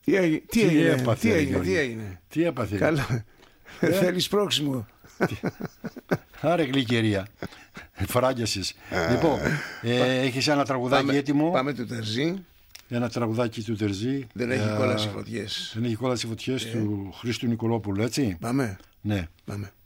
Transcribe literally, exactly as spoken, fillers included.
Τι έγινε, τι Τι έγινε, έπαθε, τι ρε, έγινε, Γιώργη? τι έγινε. Τι έπαθε. Καλά. Ε? Θέλεις πρόξιμο. Άρε γλυκερία. Φράγκιασες. Λοιπόν, ε, έχεις ένα τραγουδάκι Πάμε, έτοιμο. πάμε του Τερζή. Ένα τραγουδάκι του Τερζή. Δεν έχει ε, κόλαση φωτιές. Δεν έχει κόλαση φωτιές Ε. του Χρήστου Νικολόπουλου, έτσι. Πάμε. Ναι. Πάμε.